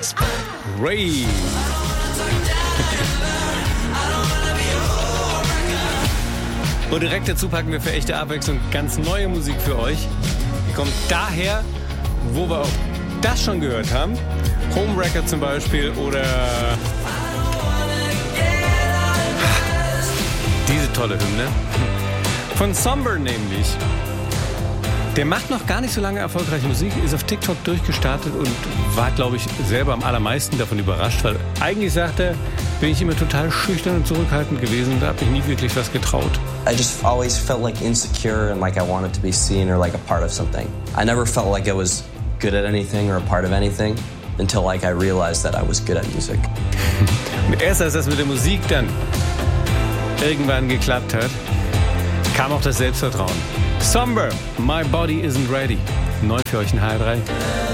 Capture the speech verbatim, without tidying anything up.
Ray. Und direkt dazu packen wir für echte Abwechslung ganz neue Musik für euch. Die kommt daher, wo wir auch das schon gehört haben. Home Record zum Beispiel oder diese tolle Hymne von Somber nämlich. Der macht noch gar nicht so lange erfolgreiche Musik, ist auf TikTok durchgestartet und war, glaube ich, selber am allermeisten davon überrascht, weil eigentlich, sagt er, bin ich immer total schüchtern und zurückhaltend gewesen und da habe ich nie wirklich was getraut. I just always felt like insecure and like I wanted to be seen or like a part of something. I never felt like I was good at anything or a part of anything until like I realized that I was good at music. Und erst als das mit der Musik dann irgendwann geklappt hat, kam auch das Selbstvertrauen. Somber, My Body Isn't Ready. Neu für euch in H R drei.